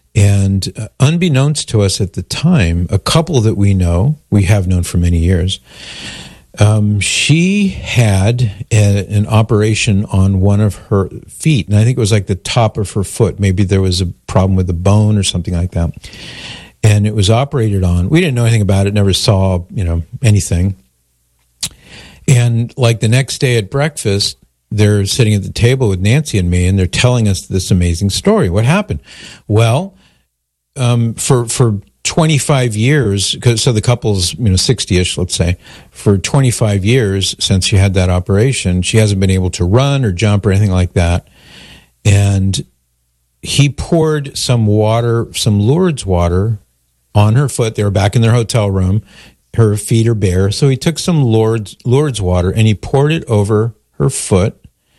And unbeknownst to us at the time, a couple that we have known for many years, she had an operation on one of her feet, and I think it was like the top of her foot. Maybe there was a problem with the bone or something like that. And it was operated on. We didn't know anything about it, never saw, anything. And like the next day at breakfast, they're sitting at the table with Nancy and me, and they're telling us this amazing story. What happened? Well, for 25 years, so the couple's 60-ish, let's say, for 25 years since she had that operation, she hasn't been able to run or jump or anything like that. And he poured some water, some Lourdes water, on her foot. They were back in their hotel room. Her feet are bare, so he took some Lourdes water and he poured it over her foot.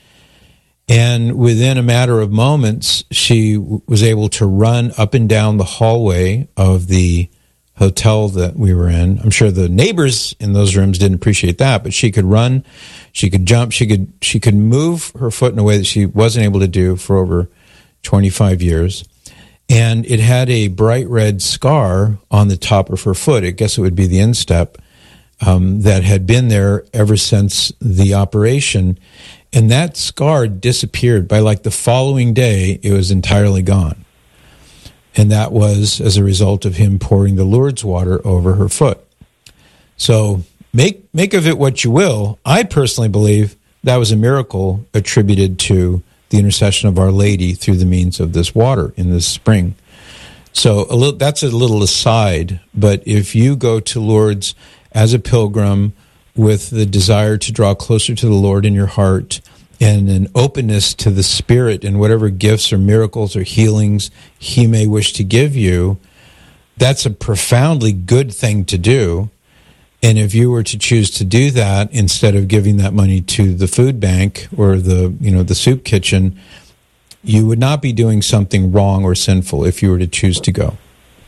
And within a matter of moments, she was able to run up and down the hallway of the hotel that we were in. I'm sure the neighbors in those rooms didn't appreciate that, but she could run, she could jump, she could move her foot in a way that she wasn't able to do for over 25 years. And it had a bright red scar on the top of her foot. I guess it would be the instep that had been there ever since the operation. And that scar disappeared. By like the following day, it was entirely gone. And that was as a result of him pouring the Lourdes water over her foot. So make of it what you will. I personally believe that was a miracle attributed to the intercession of Our Lady through the means of this water in this spring. So that's a little aside, but if you go to Lourdes as a pilgrim with the desire to draw closer to the Lord in your heart and an openness to the Spirit and whatever gifts or miracles or healings He may wish to give you, that's a profoundly good thing to do. And if you were to choose to do that instead of giving that money to the food bank or the soup kitchen, you would not be doing something wrong or sinful if you were to choose to go.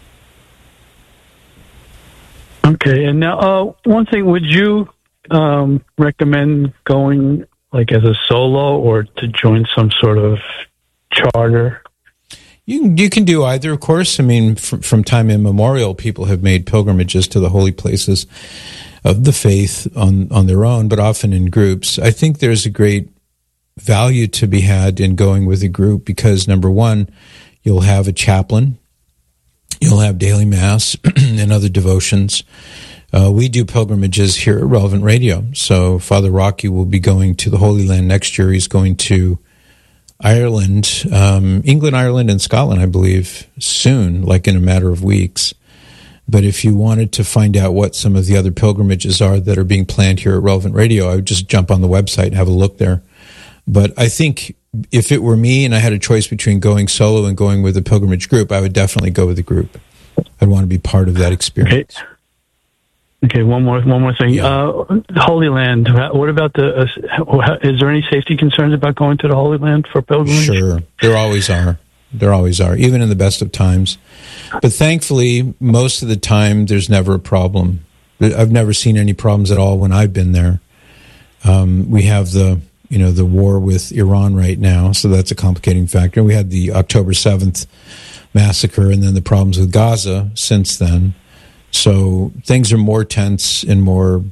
Okay, and now one thing, would you recommend going like as a solo or to join some sort of charter? You can do either, of course. I mean, from time immemorial, people have made pilgrimages to the holy places of the faith on their own, but often in groups. I think there's a great value to be had in going with a group because, number one, you'll have a chaplain, you'll have daily mass and other devotions. We do pilgrimages here at Relevant Radio. So Father Rocky will be going to the Holy Land next year. He's going to Ireland, England, Ireland, and Scotland, I believe, soon, like in a matter of weeks. But if you wanted to find out what some of the other pilgrimages are that are being planned here at Relevant Radio, I would just jump on the website and have a look there. But I think if it were me and I had a choice between going solo and going with a pilgrimage group, I would definitely go with the group. I'd want to be part of that experience. Okay, one more thing. Yeah. Holy Land. What about is there any safety concerns about going to the Holy Land for pilgrimage? Sure, there always are. There always are, even in the best of times. But thankfully, most of the time, there's never a problem. I've never seen any problems at all when I've been there. We have the war with Iran right now, so that's a complicating factor. We had the October 7th massacre, and then the problems with Gaza since then. So things are more tense and more,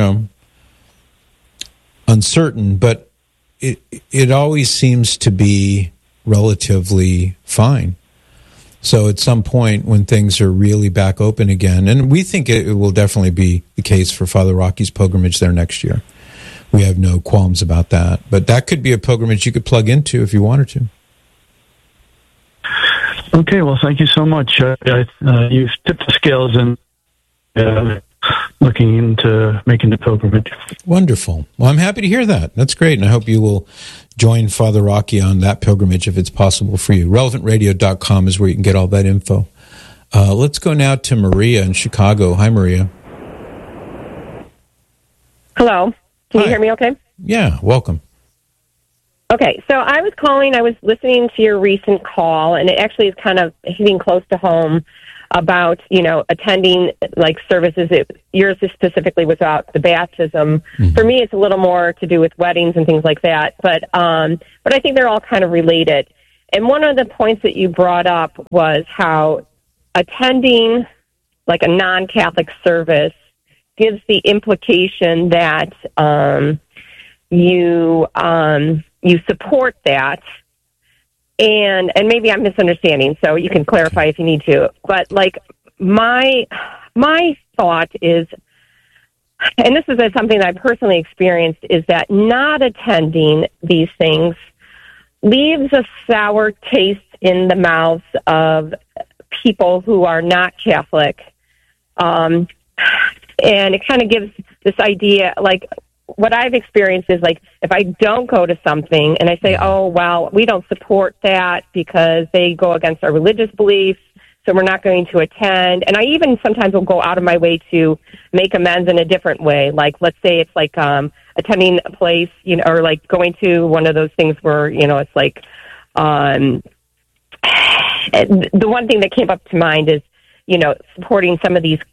uncertain, but it always seems to be relatively fine. So at some point when things are really back open again, and we think it will definitely be the case for Father Rocky's pilgrimage there next year. We have no qualms about that. But that could be a pilgrimage you could plug into if you wanted to. Okay, well, thank you so much. You've tipped the scales in looking into making the pilgrimage. Wonderful. Well, I'm happy to hear that. That's great, and I hope you will join Father Rocky on that pilgrimage if it's possible for you. RelevantRadio.com is where you can get all that info. Let's go now to Maria in Chicago. Hi, Maria. Hello. Can you hear me okay? Yeah, welcome. Okay, so I was calling, I was listening to your recent call, and it actually is kind of hitting close to home about, attending like services. Yours is specifically without the baptism. Mm-hmm. For me, it's a little more to do with weddings and things like that, but I think they're all kind of related. And one of the points that you brought up was how attending like a non-Catholic service gives the implication that you support that. And maybe I'm misunderstanding, so you can clarify if you need to. But like my thought is, and this is something that I personally experienced, is that not attending these things leaves a sour taste in the mouths of people who are not Catholic. And it kind of gives this idea, like, what I've experienced is, like, if I don't go to something and I say, oh, well, we don't support that because they go against our religious beliefs, so we're not going to attend. And I even sometimes will go out of my way to make amends in a different way. Like, let's say it's like attending a place, you know, or like going to one of those things where, you know, it's like the one thing that came up to mind is, you know, supporting some of these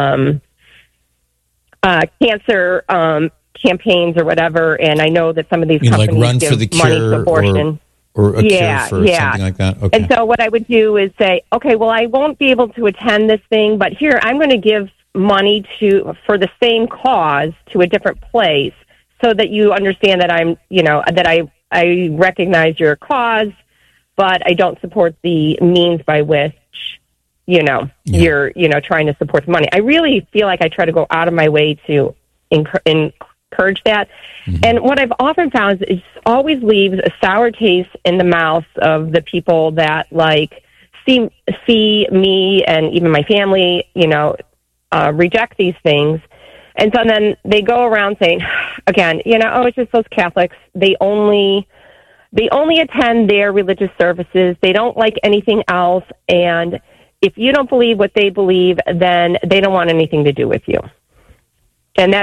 cancer campaigns or whatever. And I know that some of these companies like Run give for the money Cure to abortion. Or a cure for something like that? Okay. And so what I would do is say, okay, well, I won't be able to attend this thing, but here, I'm going to give money for the same cause to a different place so that you understand that I'm, you know, that I recognize your cause, but I don't support the means by which, you know, you're, you know, trying to support the money. I really feel like I try to go out of my way to encourage that. Mm-hmm. And what I've often found is it always leaves a sour taste in the mouths of the people that, like, see me and even my family, you know, reject these things. And so then they go around saying, again, you know, oh, it's just those Catholics. They only attend their religious services. They don't like anything else. And if you don't believe what they believe, then they don't want anything to do with you. And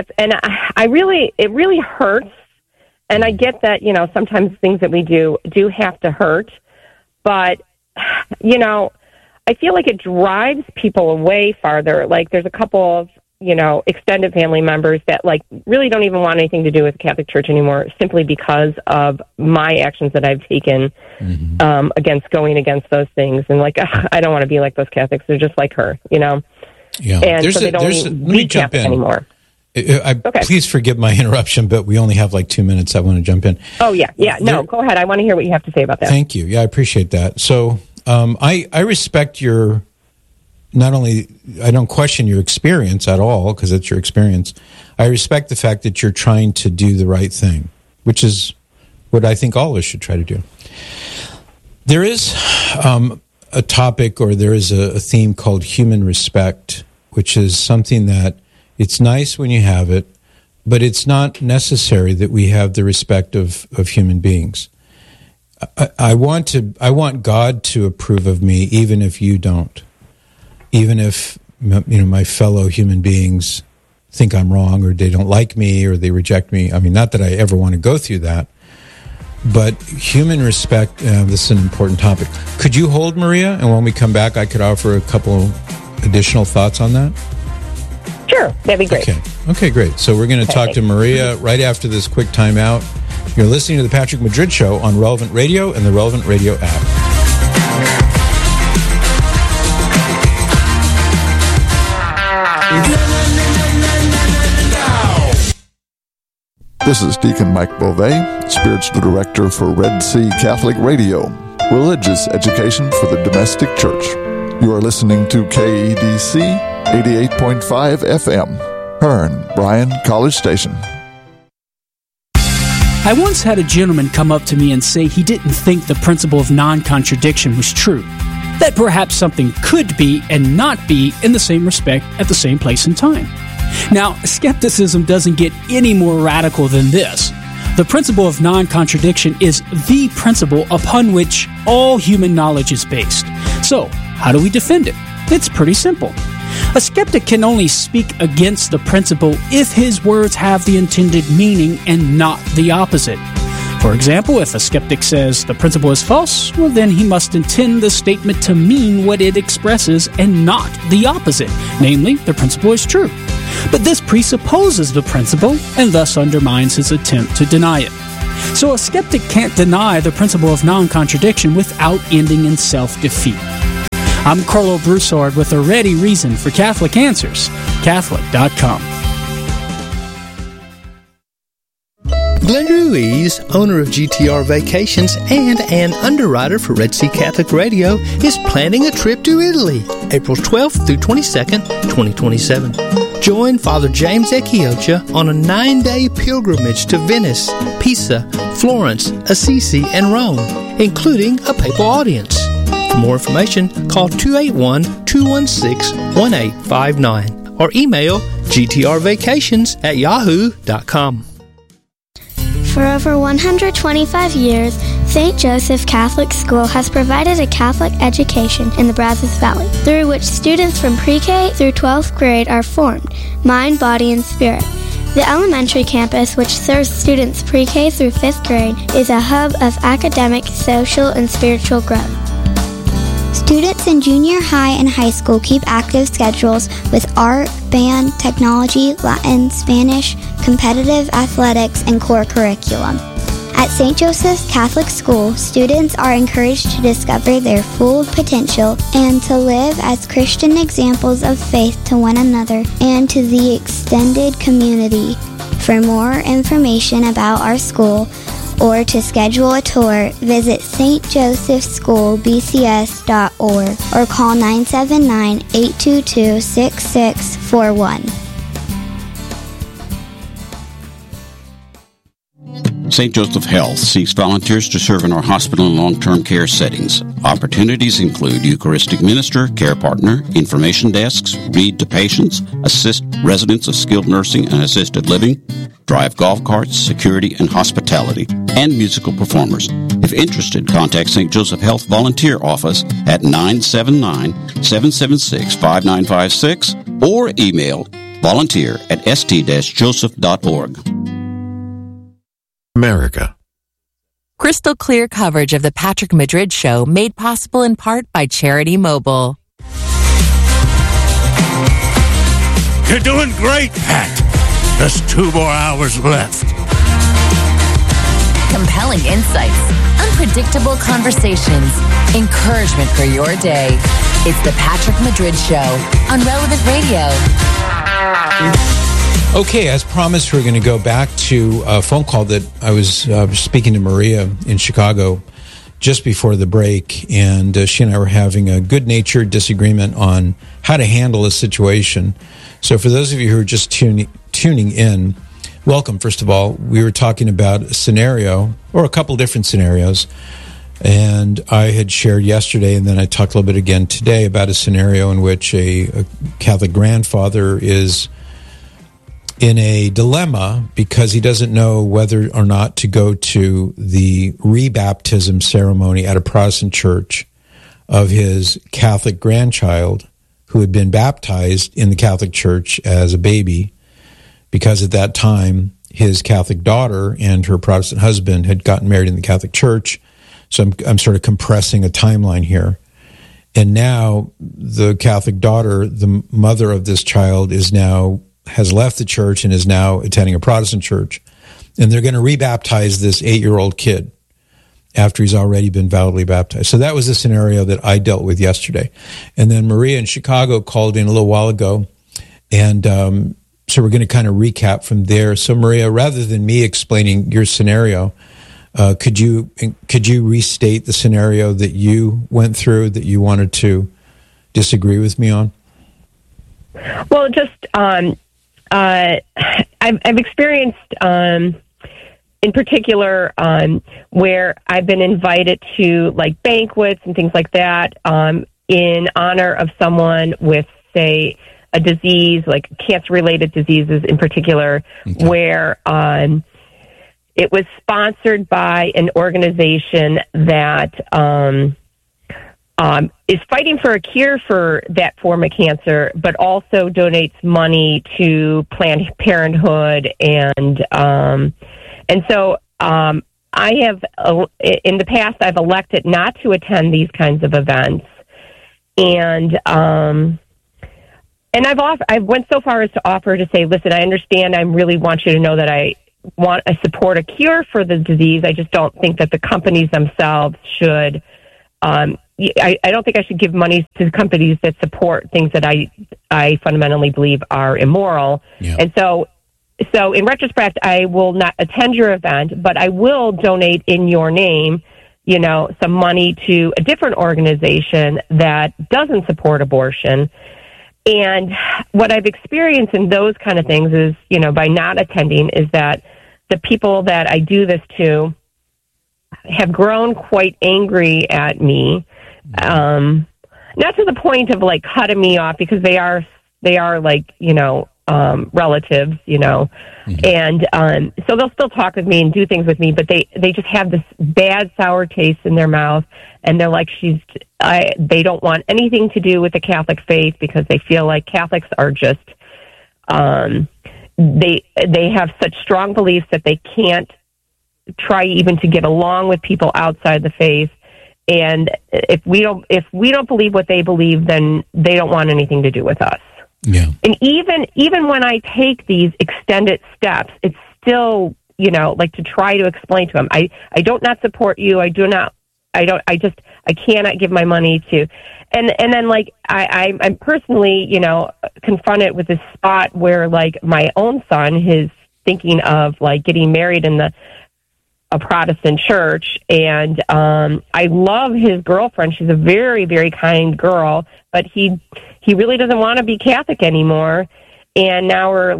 it really hurts. And I get that, you know, sometimes things that we do have to hurt. But, you know, I feel like it drives people away farther. Like, there's a couple of, you know, extended family members that, like, really don't even want anything to do with the Catholic Church anymore, simply because of my actions that I've taken against going against those things. And, like, I don't want to be like those Catholics. They're just like her, you know. Yeah. And so they don't be Catholic anymore. Please forgive my interruption, but we only have like 2 minutes. I want to jump in. Oh, yeah. Yeah. No, go ahead. I want to hear what you have to say about that. Thank you. Yeah, I appreciate that. So I respect your, not only, I don't question your experience at all, because it's your experience. I respect the fact that you're trying to do the right thing, which is what I think all of us should try to do. There is a topic, or there is a theme called human respect, which is something that it's nice when you have it, but it's not necessary that we have the respect of human beings. I want God to approve of me, even if you don't. Even if, you know, my fellow human beings think I'm wrong, or they don't like me, or they reject me. I mean, not that I ever want to go through that, but human respect, this is an important topic. Could you hold, Maria? And when we come back, I could offer a couple additional thoughts on that. Sure, that'd be great. Okay, great. So we're going to talk to Maria right after this quick timeout. You're listening to The Patrick Madrid Show on Relevant Radio and the Relevant Radio app. This is Deacon Mike Beauvais, Spiritual Director for Red Sea Catholic Radio, religious education for the domestic church. You are listening to KEDC 88.5 FM, Hearn, Bryan College Station. I once had a gentleman come up to me and say he didn't think the principle of non-contradiction was true, that perhaps something could be and not be in the same respect at the same place and time. Now, skepticism doesn't get any more radical than this. The principle of non-contradiction is the principle upon which all human knowledge is based. So, how do we defend it? It's pretty simple. A skeptic can only speak against the principle if his words have the intended meaning and not the opposite. For example, if a skeptic says the principle is false, well, then he must intend the statement to mean what it expresses and not the opposite, namely, the principle is true. But this presupposes the principle and thus undermines his attempt to deny it. So a skeptic can't deny the principle of non-contradiction without ending in self-defeat. I'm Carlo Broussard with a ready reason for Catholic Answers, Catholic.com. Glenn Ruiz, owner of GTR Vacations and an underwriter for Red Sea Catholic Radio, is planning a trip to Italy, April 12th through 22nd, 2027. Join Father James Echiocha on a 9-day pilgrimage to Venice, Pisa, Florence, Assisi, and Rome, including a papal audience. For more information, call 281-216-1859 or email gtrvacations@yahoo.com. For over 125 years, St. Joseph Catholic School has provided a Catholic education in the Brazos Valley, through which students from pre-K through 12th grade are formed, mind, body, and spirit. The elementary campus, which serves students pre-K through 5th grade, is a hub of academic, social, and spiritual growth. Students in junior high and high school keep active schedules with art, band, technology, Latin, Spanish, competitive athletics, and core curriculum. At St. Joseph's Catholic School, students are encouraged to discover their full potential and to live as Christian examples of faith to one another and to the extended community. For more information about our school, or to schedule a tour, visit stjosephschoolbcs.org or call 979-822-6641. St. Joseph Health seeks volunteers to serve in our hospital and long-term care settings. Opportunities include Eucharistic minister, care partner, information desks, read to patients, assist residents of skilled nursing and assisted living, drive golf carts, security and hospitality, and musical performers. If interested, contact St. Joseph Health Volunteer Office at 979-776-5956 or email volunteer@st-joseph.org. America. Crystal clear coverage of the Patrick Madrid Show made possible in part by Charity Mobile. You're doing great, Pat. Just 2 more hours left. Compelling insights, unpredictable conversations, encouragement for your day. It's the Patrick Madrid Show on Relevant Radio. Okay, as promised, we're going to go back to a phone call that I was speaking to Maria in Chicago just before the break, and she and I were having a good-natured disagreement on how to handle a situation. So for those of you who are just tuning in, welcome, first of all. We were talking about a scenario, or a couple different scenarios, and I had shared yesterday, and then I talked a little bit again today about a scenario in which a Catholic grandfather is in a dilemma because he doesn't know whether or not to go to the rebaptism ceremony at a Protestant church of his Catholic grandchild who had been baptized in the Catholic Church as a baby, because at that time his Catholic daughter and her Protestant husband had gotten married in the Catholic Church. So I'm sort of compressing a timeline here. And now the Catholic daughter, the mother of this child, has left the church and is now attending a Protestant church. And they're going to rebaptize this 8-year-old kid after he's already been validly baptized. So that was the scenario that I dealt with yesterday. And then Maria in Chicago called in a little while ago, and so we're going to kind of recap from there. So Maria, rather than me explaining your scenario, could you restate the scenario that you went through that you wanted to disagree with me on? Well, just I've experienced in particular where I've been invited to like banquets and things like that in honor of someone with, say, a disease, like cancer-related diseases in particular, okay, where it was sponsored by an organization that is fighting for a cure for that form of cancer, but also donates money to Planned Parenthood, and so I have in the past I've elected not to attend these kinds of events, and I went so far as to offer to say, listen, I understand. I really want you to know that I I support a cure for the disease. I just don't think that the companies themselves should. I don't think I should give money to companies that support things that I fundamentally believe are immoral. Yeah. And so in retrospect, I will not attend your event, but I will donate in your name, some money to a different organization that doesn't support abortion. And what I've experienced in those kind of things is, by not attending, is that the people that I do this to have grown quite angry at me. Not to the point of like cutting me off, because they are like, relatives, and so they'll still talk with me and do things with me, but they just have this bad sour taste in their mouth, and they're like, they don't want anything to do with the Catholic faith because they feel like Catholics are just they have such strong beliefs that they can't try even to get along with people outside the faith. And if we don't believe what they believe, then they don't want anything to do with us. Yeah. And even when I take these extended steps, it's still, like to try to explain to them, I don't not support you. I cannot give my money to, and then like I'm personally, confronted with this spot where like my own son is thinking of like getting married in a Protestant church, and I love his girlfriend. She's a very, very kind girl, but he really doesn't want to be Catholic anymore. And now we're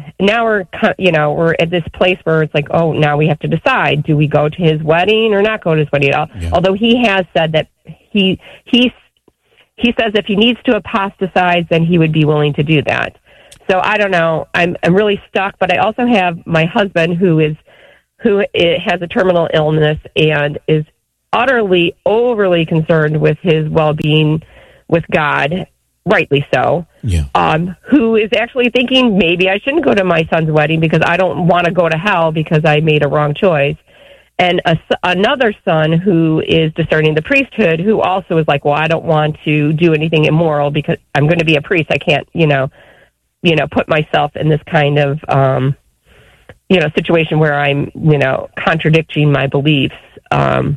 at this place where it's like, oh, now we have to decide: do we go to his wedding or not go to his wedding? Yeah. Although he has said that he says if he needs to apostatize, then he would be willing to do that. So I don't know. I'm really stuck. But I also have my husband who has a terminal illness and is utterly, overly concerned with his well-being with God, rightly so, who is actually thinking maybe I shouldn't go to my son's wedding because I don't want to go to hell because I made a wrong choice. And another son who is discerning the priesthood, who also is like, well, I don't want to do anything immoral because I'm going to be a priest. I can't, put myself in this kind of situation where I'm, contradicting my beliefs. And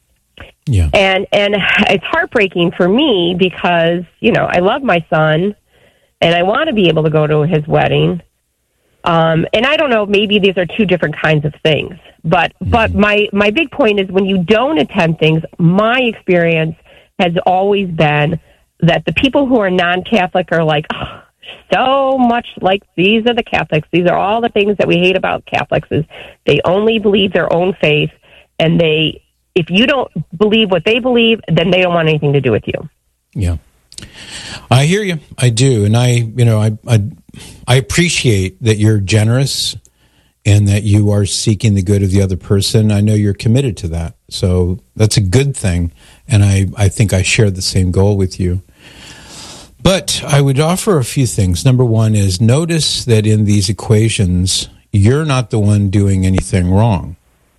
it's heartbreaking for me because, I love my son and I want to be able to go to his wedding. And I don't know, maybe these are two different kinds of things, but my big point is when you don't attend things, my experience has always been that the people who are non-Catholic are like, oh, so much like these are the Catholics. These are all the things that we hate about Catholics is they only believe their own faith, and if you don't believe what they believe, then they don't want anything to do with you. Yeah. I hear you. I do. And I appreciate that you're generous and that you are seeking the good of the other person. I know you're committed to that. So that's a good thing. And I think I share the same goal with you. But I would offer a few things. Number one is notice that in these equations, you're not the one doing anything wrong.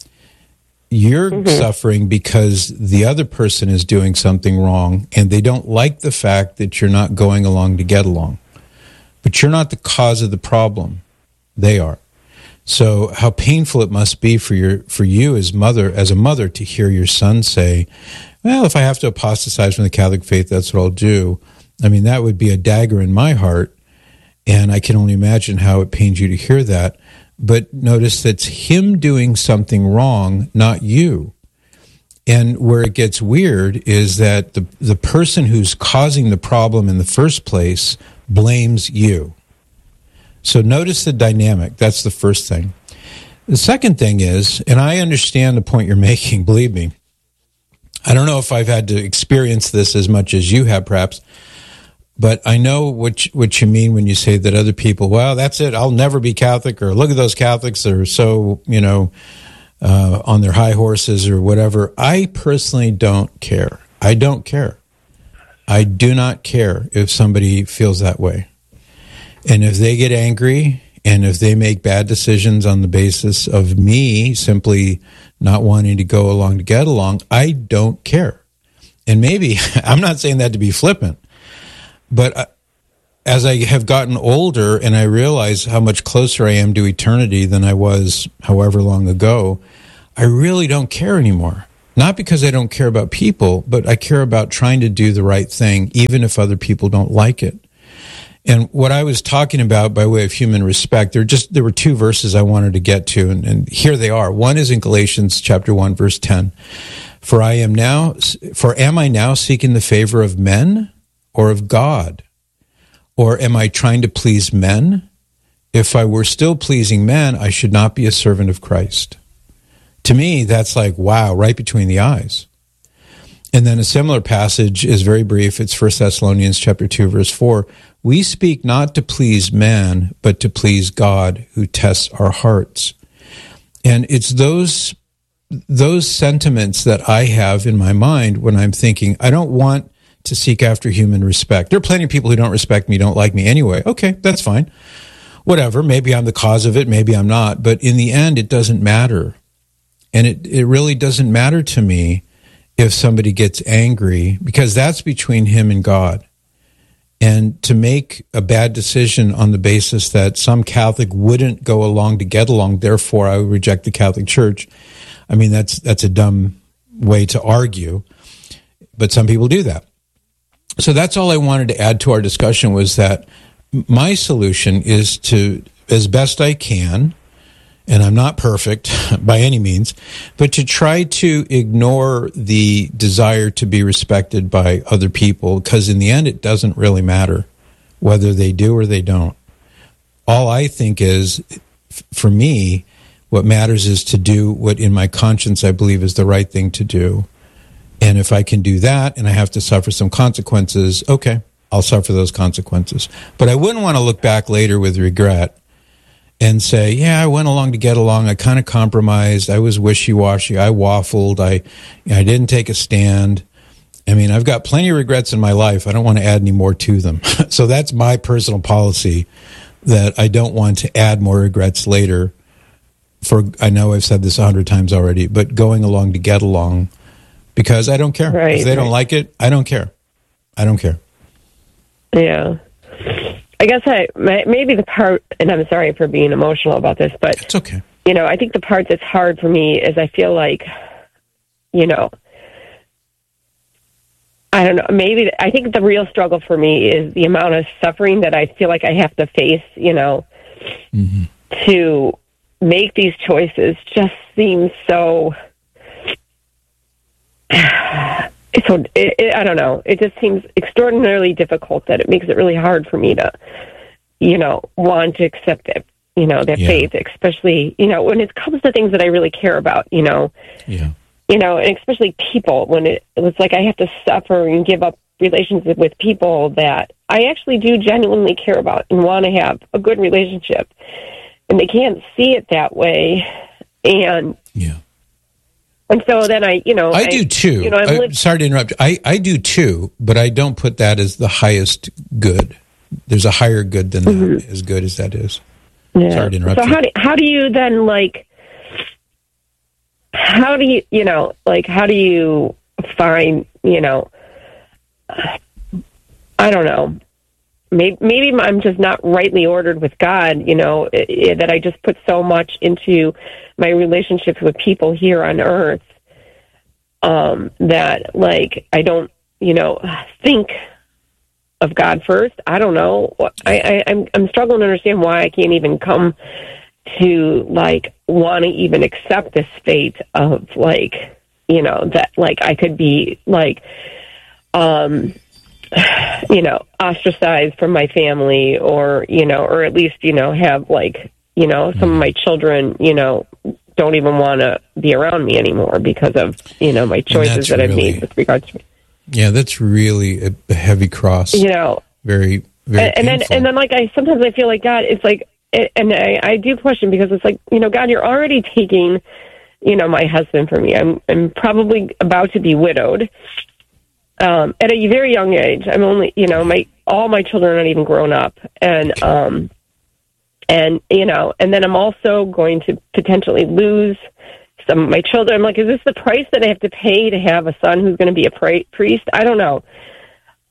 You're suffering because the other person is doing something wrong, and they don't like the fact that you're not going along to get along. But you're not the cause of the problem. They are. So how painful it must be for you as a mother to hear your son say, well, if I have to apostatize from the Catholic faith, that's what I'll do. I mean, that would be a dagger in my heart, and I can only imagine how it pains you to hear that. But notice that's him doing something wrong, not you. And where it gets weird is that the person who's causing the problem in the first place blames you. So notice the dynamic. That's the first thing. The second thing is, and I understand the point you're making, believe me, I don't know if I've had to experience this as much as you have, perhaps, but I know what you mean when you say that other people, well, that's it, I'll never be Catholic, or look at those Catholics, they're so, on their high horses or whatever. I personally don't care. I don't care. I do not care if somebody feels that way. And if they get angry and if they make bad decisions on the basis of me simply not wanting to go along to get along, I don't care. And maybe, I'm not saying that to be flippant, but as I have gotten older and I realize how much closer I am to eternity than I was however long ago, I really don't care anymore. Not because I don't care about people, but I care about trying to do the right thing, even if other people don't like it. And what I was talking about by way of human respect, there were two verses I wanted to get to, and here they are. One is in Galatians chapter 1, verse 10. For am I now seeking the favor of men or of God? Or am I trying to please men? If I were still pleasing men, I should not be a servant of Christ. To me, that's like, wow, right between the eyes. And then a similar passage is very brief. It's 1 Thessalonians chapter 2, verse 4. We speak not to please man, but to please God who tests our hearts. And it's those sentiments that I have in my mind when I'm thinking, I don't want to seek after human respect. There are plenty of people who don't respect me, don't like me anyway. Okay, that's fine. Whatever, maybe I'm the cause of it, maybe I'm not. But in the end, it doesn't matter. And it really doesn't matter to me if somebody gets angry, because that's between him and God. And to make a bad decision on the basis that some Catholic wouldn't go along to get along, therefore I would reject the Catholic Church, I mean, that's a dumb way to argue. But some people do that. So that's all I wanted to add to our discussion, was that my solution is to, as best I can, and I'm not perfect by any means, but to try to ignore the desire to be respected by other people, because in the end, it doesn't really matter whether they do or they don't. All I think is, for me, what matters is to do what in my conscience I believe is the right thing to do. And if I can do that and I have to suffer some consequences, okay, I'll suffer those consequences. But I wouldn't want to look back later with regret and say, yeah, I went along to get along. I kind of compromised. I was wishy-washy. I waffled. I didn't take a stand. I mean, I've got plenty of regrets in my life. I don't want to add any more to them. So that's my personal policy, that I don't want to add more regrets later. I know I've said this 100 times already, but going along to get along, because I don't care. If they don't like it, I don't care. I don't care. Yeah. I guess maybe the part, and I'm sorry for being emotional about this, but it's okay. I think the part that's hard for me is I feel like, I don't know, maybe I think the real struggle for me is the amount of suffering that I feel like I have to face, to make these choices just seems so, I don't know. It just seems extraordinarily difficult that it makes it really hard for me to, want to accept it, their faith, especially, when it comes to things that I really care about, and especially people, when it was like I have to suffer and give up relationships with people that I actually do genuinely care about and want to have a good relationship, and they can't see it that way. And so then I do too. I'm sorry to interrupt. I do too, but I don't put that as the highest good. There's a higher good than that, as good as that is. Yeah. Sorry to interrupt. So how do you then how do you find, I don't know, maybe I'm just not rightly ordered with God, that I just put so much into my relationships with people here on earth, that I don't, think of God first. I don't know. I'm struggling to understand why I can't even come to want to even accept this fate of that I could be ostracized from my family, or or at least have some of my children don't even want to be around me anymore because of my choices that I've made with regards to me. Yeah, that's really a heavy cross. Very, very painful. And then I sometimes I feel like God, it's and I do question, because it's God, you're already taking my husband from me. I'm probably about to be widowed at a very young age. I'm only all my children are not even grown up, and then I'm also going to potentially lose some of my children. I'm is this the price that I have to pay to have a son who's going to be a priest? I don't know.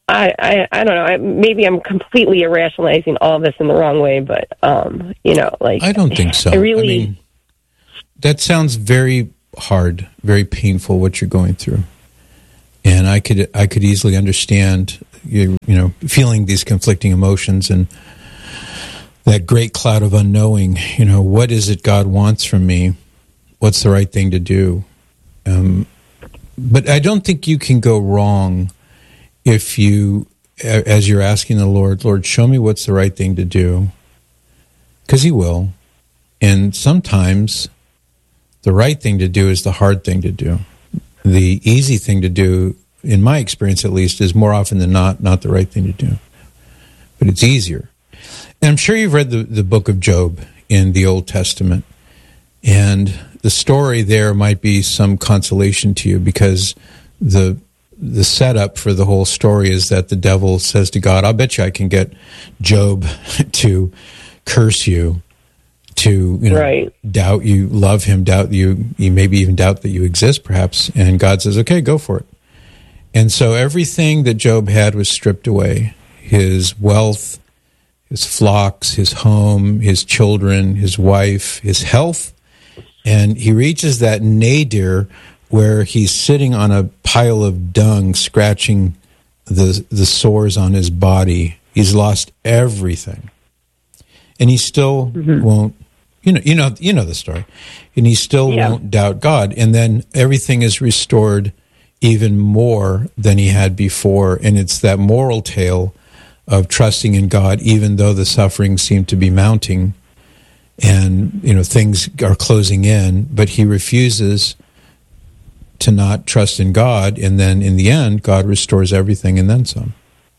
I don't know. Maybe I'm completely irrationalizing all of this in the wrong way, but I don't think so. I mean, that sounds very hard, very painful what you're going through, and I could easily understand you feeling these conflicting emotions and that great cloud of unknowing. What is it God wants from me? What's the right thing to do? But I don't think you can go wrong if you, as you're asking the Lord, show me what's the right thing to do, because He will. And sometimes the right thing to do is the hard thing to do. The easy thing to do, in my experience at least, is more often than not the right thing to do. But it's easier. And I'm sure you've read the book of Job in the Old Testament. And the story there might be some consolation to you, because the setup for the whole story is that the devil says to God, I'll bet you I can get Job to curse you, to doubt you love him, doubt you maybe even doubt that you exist perhaps. And God says, okay, go for it. And so everything that Job had was stripped away. His wealth, his flocks, his home, his children, his wife, his health. And he reaches that nadir where he's sitting on a pile of dung, scratching the sores on his body. He's lost everything, and he still won't. You know the story, and he still won't doubt God. And then everything is restored even more than he had before. And it's that moral tale of trusting in God, even though the suffering seemed to be mounting, and things are closing in, but he refuses to not trust in God, and then in the end, God restores everything and then some.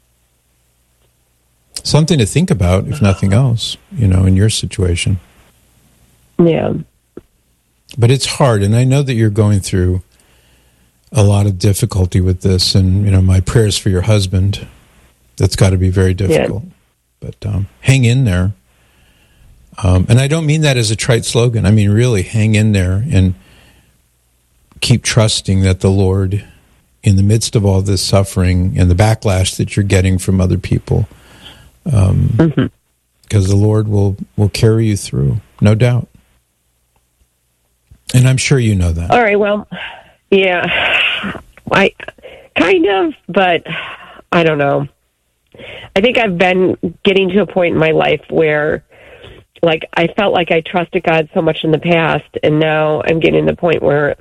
Something to think about, if nothing else, in your situation. Yeah. But it's hard, and I know that you're going through a lot of difficulty with this, and, my prayers for your husband. That's got to be very difficult. Yeah. But hang in there. And I don't mean that as a trite slogan. I mean, really, hang in there and keep trusting that the Lord, in the midst of all this suffering and the backlash that you're getting from other people, because the Lord will carry you through, no doubt. And I'm sure you know that. All right, well, yeah, I kind of, but I don't know. I think I've been getting to a point in my life where, I felt like I trusted God so much in the past, and now I'm getting to the point where,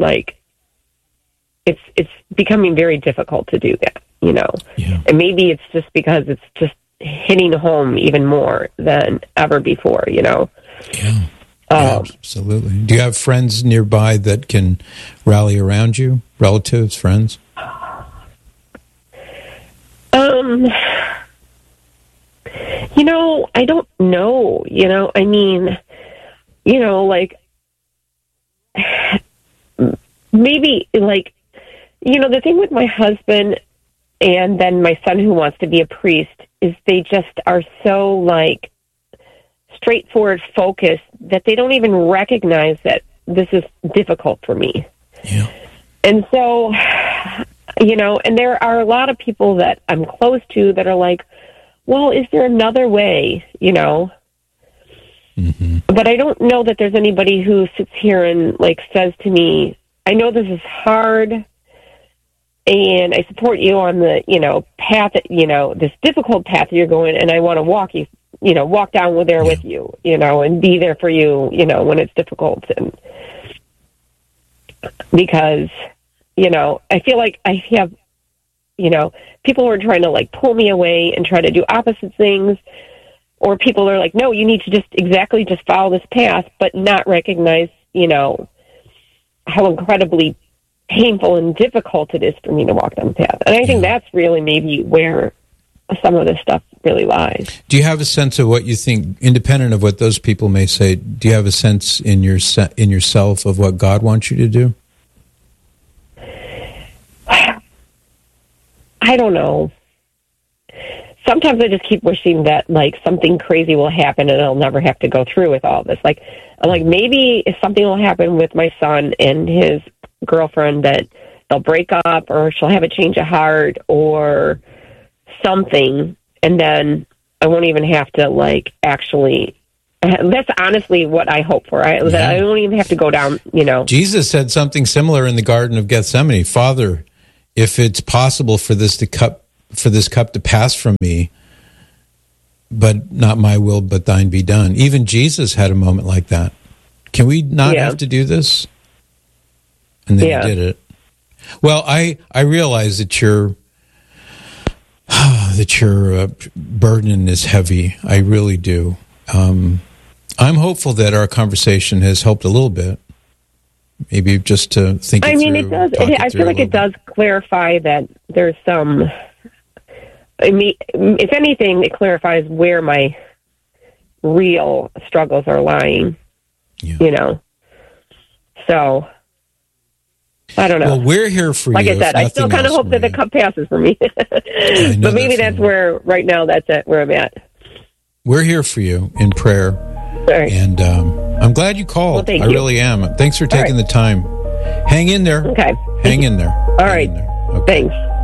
it's becoming very difficult to do that, Yeah. And maybe it's just because it's just hitting home even more than ever before, Yeah. Absolutely. Do you have friends nearby that can rally around you? Relatives, friends? I don't know, I mean, maybe, the thing with my husband and then my son who wants to be a priest is they just are so, straightforward focused that they don't even recognize that this is difficult for me. Yeah. And so, and there are a lot of people that I'm close to that are like, well, is there another way, But I don't know that there's anybody who sits here and, says to me, I know this is hard, and I support you on the, path, this difficult path that you're going, and I want to walk you, walk down there with you, and be there for you, when it's difficult. And because, I feel like I have, people who are trying to pull me away and try to do opposite things, or people are like, no, you need to just follow this path, but not recognize, how incredibly painful and difficult it is for me to walk down the path. And I think that's really maybe where some of this stuff really lies. Do you have a sense of what you think, independent of what those people may say, do you have a sense in yourself of what God wants you to do? I don't know. Sometimes I just keep wishing that something crazy will happen and I'll never have to go through with all this. I'm like, maybe if something will happen with my son and his girlfriend, that they'll break up, or she'll have a change of heart, or something, and then I won't even have to, like, actually... That's honestly what I hope for. I don't even have to go down, Jesus said something similar in the Garden of Gethsemane. Father, if it's possible for this cup to pass from me, but not my will, but thine be done. Even Jesus had a moment like that. Can we not have to do this? And then he did it. Well, I realize that your burden is heavy. I really do. I'm hopeful that our conversation has helped a little bit. Maybe just to think. I mean, it does. I feel like it does clarify that there's some. I mean, if anything, it clarifies where my real struggles are lying. Yeah. So I don't know. Well, we're here for like you. Like I said, I still kind of hope that the cup passes for me. But maybe that's where right now. That's where I'm at. We're here for you in prayer. Sorry. And I'm glad you called. Well, I really am. Thanks for taking the time. Hang in there. Okay. Hang in there. All right. Okay. Thanks.